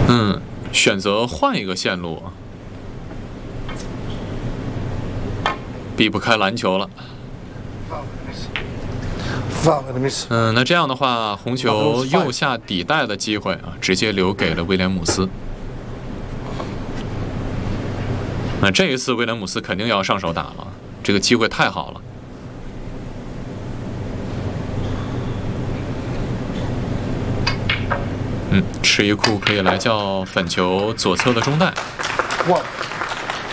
选择换一个线路，避不开篮球了。那这样的话，红球右下底带的机会啊，直接留给了威廉姆斯。那这一次威廉姆斯肯定要上手打了，这个机会太好了。迟一库可以来叫粉球左侧的中带。